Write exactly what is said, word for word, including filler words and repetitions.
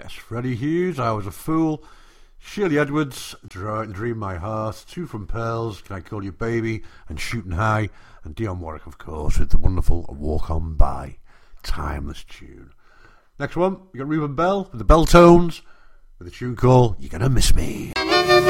Yes, Freddie Hughes, I Was a Fool. Shirley Edwards, Dream My Heart. Two from Pearls, Can I Call You Baby? And Shooting High. And Dionne Warwick, of course, with the wonderful Walk On By. Timeless tune. Next one, we got Reuben Bell with the Bell Tones with a tune called You're Gonna Miss Me.